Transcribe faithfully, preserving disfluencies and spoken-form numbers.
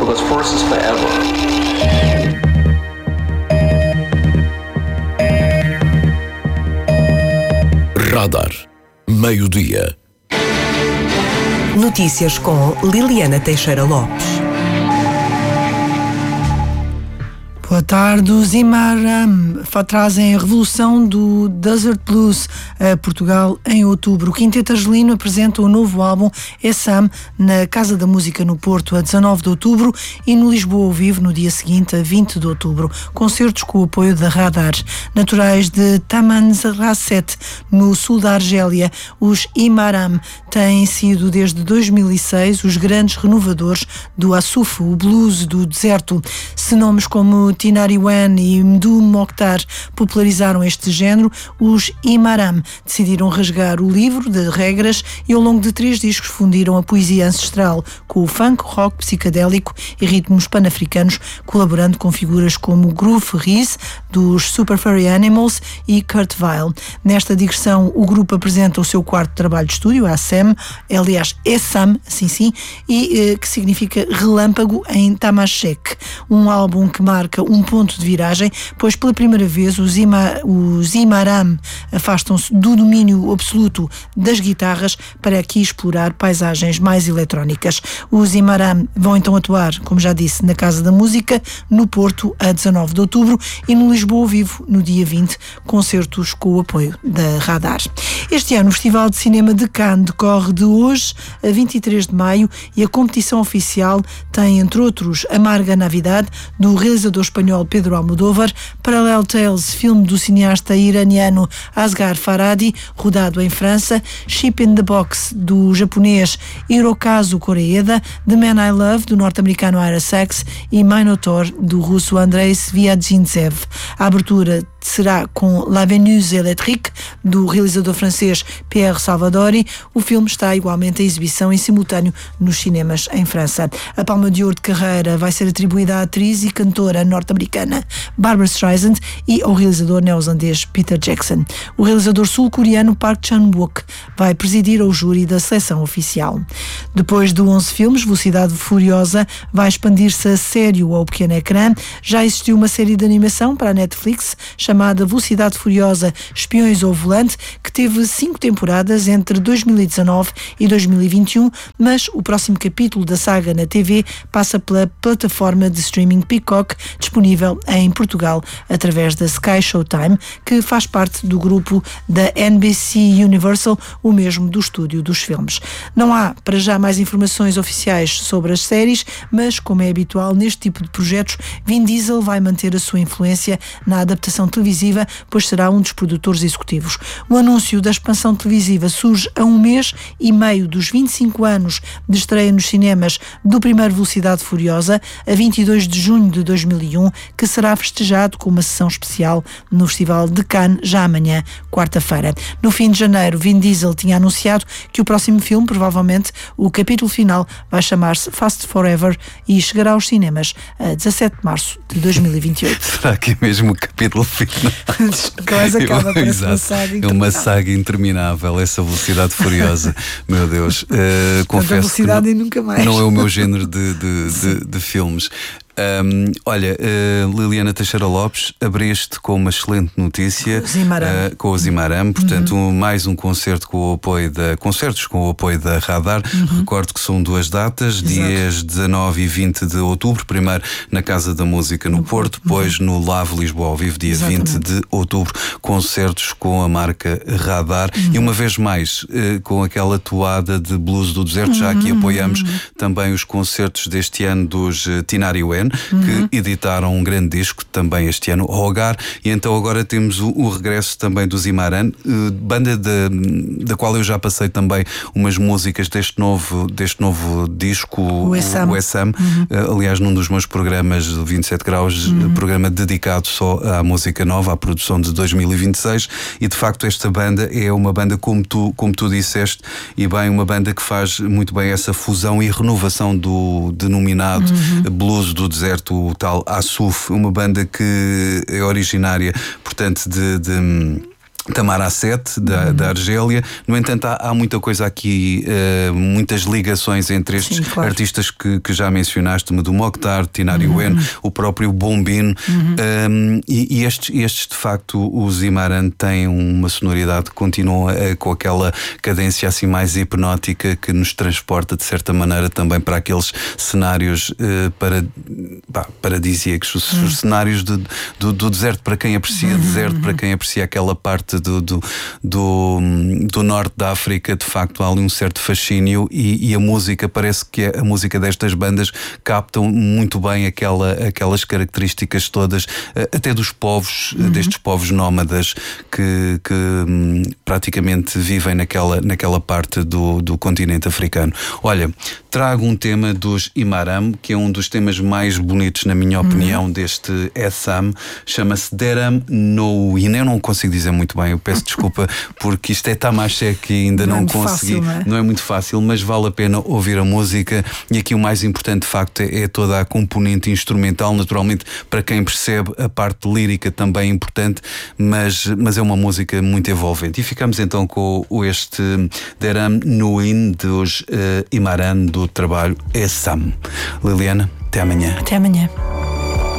us forces forever. Radar, meio-dia. Notícias com Liliana Teixeira Lopes. Boa tarde. Os Imaram trazem a revolução do Desert Blues a Portugal em outubro. O Quinteto Argelino apresenta o novo álbum Essam na Casa da Música no Porto a dezanove de outubro e no Lisboa ao vivo no dia seguinte a vinte de outubro. Concertos com o apoio da Radar. Naturais de Tamanrasset, no sul da Argélia, os Imaram têm sido desde dois mil e seis os grandes renovadores do Assuf, o blues do deserto. Se nomes como Tinari Wen e Mdou Mokhtar popularizaram este género, os Imaram decidiram rasgar o livro de regras e ao longo de três discos fundiram a poesia ancestral com o funk, rock psicadélico e ritmos pan-africanos, colaborando com figuras como Groove Riz, dos Super Furry Animals, e Kurt Weill. Nesta digressão, o grupo apresenta o seu quarto trabalho de estúdio, a Essam, aliás, Essam, assim sim, e eh, que significa relâmpago em Tamashek, um álbum que marca um ponto de viragem, pois pela primeira vez os, Ima, os Imaram afastam-se do domínio absoluto das guitarras para aqui explorar paisagens mais eletrónicas. Os Imaram vão então atuar, como já disse, na Casa da Música, no Porto, a dezanove de outubro e no Lisboa ao vivo, no dia vinte, concertos com o apoio da Radar. Este ano o Festival de Cinema de Cannes decorre de hoje a vinte e três de maio e a competição oficial tem, entre outros, Amarga Navidad, do realizador espanhol Pedro Almodóvar, Parallel Tales, filme do cineasta iraniano Asghar Farhadi, rodado em França, Ship in the Box, do japonês Hirokazu Koreeda, The Man I Love, do norte-americano Ira Sachs e Minotaur, do russo Andrei Sviatjintsev. A abertura será com La Venus Électrique, do realizador francês Pierre Salvadori. O filme está igualmente em exibição em simultâneo nos cinemas em França. A Palma de Ouro de Carreira vai ser atribuída à atriz e cantora norte-americana Barbra Streisand e ao realizador neozelandês Peter Jackson. O realizador sul-coreano Park Chan-wook vai presidir ao júri da seleção oficial. Depois de onze filmes, Velocidade Furiosa vai expandir-se a sério ao pequeno ecrã. Já existiu uma série de animação para a Netflix chamada Velocidade Furiosa Espiões ao Volante, que teve cinco temporadas entre dois mil e dezanove e dois mil e vinte e um, mas o próximo capítulo da saga na T V passa pela plataforma de streaming Peacock, disponível em Portugal através da Sky Showtime, que faz parte do grupo da N B C Universal, o mesmo do estúdio dos filmes. Não há para já mais informações oficiais sobre as séries, mas como é habitual neste tipo de projetos, Vin Diesel vai manter a sua influência na adaptação televisiva, pois será um dos produtores executivos. O anúncio da expansão televisiva surge a um mês e meio dos vinte e cinco anos de estreia nos cinemas do primeiro Velocidade Furiosa, a vinte e dois de junho de dois mil e um, que será festejado com uma sessão especial no Festival de Cannes, já amanhã, quarta-feira. No fim de janeiro, Vin Diesel tinha anunciado que o próximo filme, provavelmente o capítulo final, vai chamar-se Fast Forever e chegará aos cinemas a dezassete de março de dois mil e vinte e oito. Será que é mesmo o capítulo final? Quase acaba, parece uma saga interminável. É uma saga interminável, essa Velocidade Furiosa. Meu Deus. Uh, confesso velocidade que não, e nunca mais. Não é o meu género de, de, de, de filmes. Um, olha, uh, Liliana Teixeira Lopes, abriste com uma excelente notícia uh, com os Imaram, portanto, uhum. um, mais um concerto com o apoio da concertos com o apoio da Radar. Uhum. Recordo que são duas datas, Exato. dias dezanove e vinte de outubro, primeiro na Casa da Música no, no Porto, depois uhum. no Lave Lisboa ao vivo, dia Exatamente. vinte de outubro, concertos com a marca Radar uhum. e uma vez mais uh, com aquela toada de blues do deserto, uhum. já que apoiamos uhum. também os concertos deste ano dos uh, Tinari Wen, Uhum. que editaram um grande disco também este ano, Rogar, e então agora temos o, o regresso também dos Imaram, uh, banda de, da qual eu já passei também umas músicas deste novo, deste novo disco, o Essam, o Essam. Uhum. Uh, aliás, num dos meus programas do vinte e sete graus, uhum. programa dedicado só à música nova, à produção de dois mil e vinte e seis, e de facto esta banda é uma banda, como tu, como tu disseste, e bem, uma banda que faz muito bem essa fusão e renovação do denominado uhum. blues do deserto, o tal Assuf, uma banda que é originária, portanto, de, de Tamaracet, da, uhum. da Argélia. No entanto, há, há muita coisa aqui, uh, muitas ligações entre estes Sim, claro. artistas que, que já mencionaste, Mdou Moctar, Tinari uhum. Wen, o próprio Bombino. Uhum. Um, e, e estes, estes, de facto, o Zimaran têm uma sonoridade que continua uh, com aquela cadência assim mais hipnótica que nos transporta, de certa maneira, também para aqueles cenários uh, para, bah, paradisíacos, os, uhum. os cenários de, do, do deserto, para quem aprecia uhum. deserto, para quem aprecia aquela parte Do, do, do, do norte da África. De facto, há ali um certo fascínio e, e a música, parece que a música destas bandas captam muito bem aquela, aquelas características todas, até dos povos, uhum. destes povos nómadas que, que hum, praticamente vivem naquela, naquela parte do, do continente africano. Olha, trago um tema dos Imaram, que é um dos temas mais bonitos, na minha opinião, uhum. deste Essam. Chama-se Deram Nouin. Eu não consigo dizer muito bem, eu peço desculpa, porque isto é Tamashek e ainda não, não consegui. Fácil, não, é? não é muito fácil, mas vale a pena ouvir a música. E aqui o mais importante, de facto, é, é toda a componente instrumental. Naturalmente, para quem percebe, a parte lírica também é importante, mas, mas é uma música muito envolvente. E ficamos então com este Deram Nouin dos uh, Imaram, do trabalho Essam. Liliana, até amanhã. Até amanhã.